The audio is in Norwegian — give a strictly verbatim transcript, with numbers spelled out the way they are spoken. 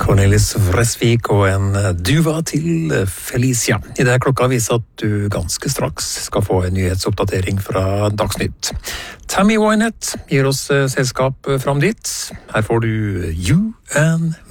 Cornelis Vreeswijk og en duva til Felicia. I det klokka viser at du ganske straks skal få en nyhetsoppdatering fra Dagsnytt. Tammy Wynette gir oss selskap fram dit. Her får du You and